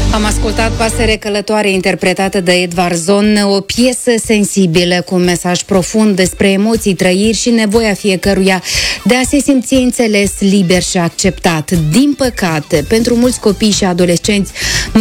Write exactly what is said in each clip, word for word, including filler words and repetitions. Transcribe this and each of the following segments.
Am ascultat Pasăre călătoare interpretată de Edvard Zon, o piesă sensibilă cu un mesaj profund despre emoții, trăiri și nevoia fiecăruia de a se simți înțeles, liber și acceptat. Din păcate, pentru mulți copii și adolescenți,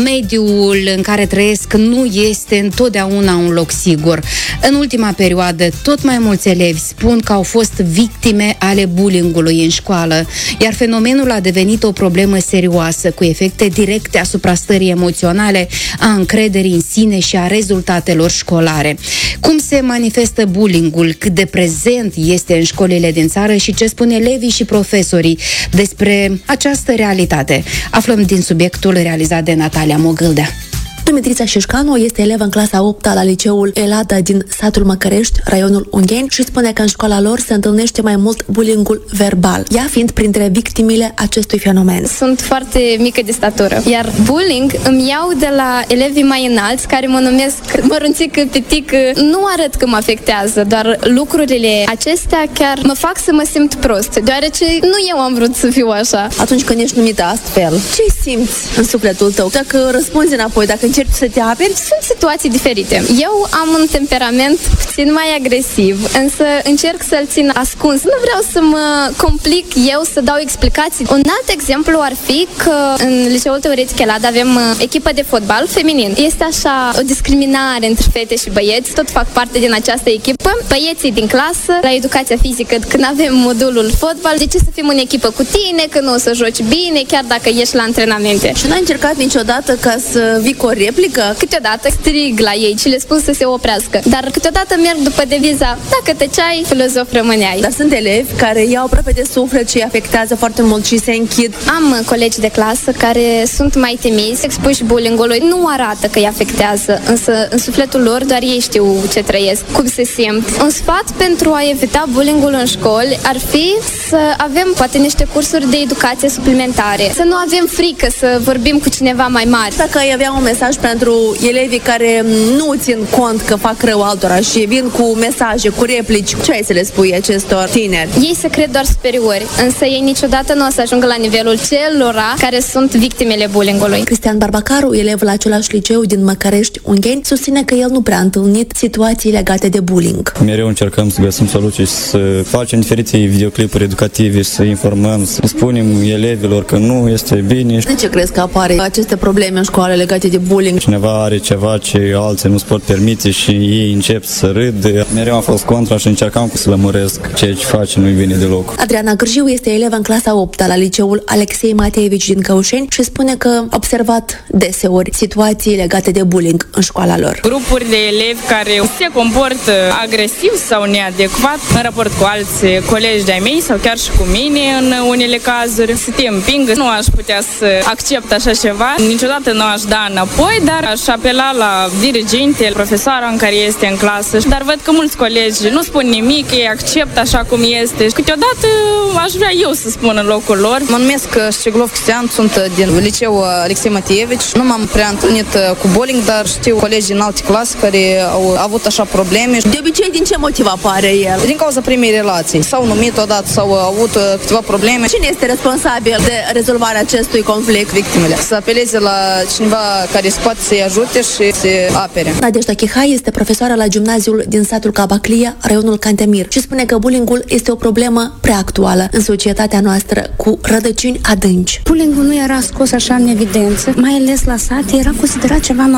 mediul în care trăiesc nu este întotdeauna un loc sigur. În ultima perioadă, tot mai mulți elevi spun că au fost victime ale bullying-ului în școală, iar fenomenul a devenit o problemă serioasă, cu efecte directe asupra stării emoționale, a încrederii în sine și a rezultatelor școlare. Cum se manifestă bullying-ul, cât de prezent este în școlile din țară și ce spun elevii și profesorii despre această realitate? Aflăm din subiectul realizat de Natalia Mogâldea. Dumitrița Șișcanu este elevă în clasa a opta la liceul Elada din satul Măcărești, raionul Ungheni, și spune că în școala lor se întâlnește mai mult bullying-ul verbal, ea fiind printre victimele acestui fenomen. Sunt foarte mică de statură, iar bullying îmi iau de la elevii mai înalți, care mă numesc mărunțică, pitică. Nu arăt că mă afectează, doar lucrurile acestea chiar mă fac să mă simt prost, deoarece nu eu am vrut să fiu așa. Atunci când ești numită astfel, ce simți în sufletul tău? Dacă răspunzi înapoi, dacă încerci să te aperi? Sunt situații diferite. Eu am un temperament puțin mai agresiv, însă încerc să-l țin ascuns. Nu vreau să mă complic eu, să dau explicații. Un alt exemplu ar fi că în liceul teoretic Elada avem echipă de fotbal feminin. Este așa o discriminare între fete și băieți. Tot fac parte din această echipă. Băieții din clasă, la educația fizică, când avem modulul fotbal, de ce să fim în echipă cu tine, că nu o să joci bine, chiar dacă ești la antrenamente? Și n-ai încercat niciodată ca să vii cu o replică? Câteodată strig la ei și le spun să se oprească. Dar câteodată merg după deviza: dacă tăceai, filozof rămâneai. Dar sunt elevi care iau aproape de suflet și îi afectează foarte mult și se închid. Am colegi de clasă care sunt mai timizi, expuși bullying-ului. Nu arată că îi afectează, însă în sufletul lor doar ei știu ce trăiesc, cum se simt. Un sfat pentru a evita bullying-ul în școli ar fi să avem poate niște cursuri de educație suplimentare. Să nu avem frică să vorbim cu cineva mai mare. Dacă ai avea un mesaj pentru elevii care nu țin cont că fac rău altora și vin cu mesaje, cu replici, ce ai să le spui acestor tineri? Ei se cred doar superiori, însă ei niciodată nu o să ajungă la nivelul celora care sunt victimele bullying-ului. Cristian Barbacaru, elev la același liceu din Măcărești, Ungheni, susține că el nu prea a întâlnit situații legate de bullying. Mereu încercăm să găsim soluții și să facem diferite videoclipuri educative, să informăm, să spunem elevilor că nu este bine. De ce crezi că apare aceste probleme în școală legate de bullying? Cineva are ceva ce alții nu-ți pot permite și ei încep să râd. Mereu am fost contra și încercam să lămuresc ceea ce face nu-i bine deloc. Adriana Gârjiu este elevă în clasa a opta la liceul Alexei Mateevici din Căușeni și spune că a observat deseori situații legate de bullying în școala lor. Grupuri de elevi care se comportă agresiv sau neadecvat în raport cu alți colegi de-ai mei sau chiar și cu mine în unele cazuri, să te împingă. Nu aș putea să accept așa ceva, niciodată nu aș da înapoi, dar aș apela la diriginte, profesoara în care este în clasă. Dar văd că mulți colegi nu spun nimic, ei acceptă așa cum este. Câteodată aș vrea eu să spun în locul lor. Mă numesc Știglov Cristian, sunt din liceu Alexei Mateevici. Nu m-am prea întâlnit cu bullying, dar știu colegi din alte clase care au avut așa probleme. De obicei, din ce motiv apare el? Din cauza primei relații. S-au numit odată, s-au avut câteva probleme. Cine este responsabil de rezolvarea acestui conflict? Victimele. Să apeleze la cineva care se poate să-i ajute și să apere. Nadejda Chihai este profesoară la gimnaziul din satul Cabaclia, raionul Cantemir, și spune că bullying-ul este o problemă prea actuală în societatea noastră, cu rădăcini adânci. Bullying-ul nu era scos așa în evidență, mai ales la sat, era considerat ceva